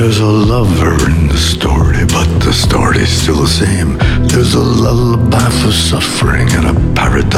There's a lover in the story, but the story's still the same. There's a lullaby for suffering and a paradise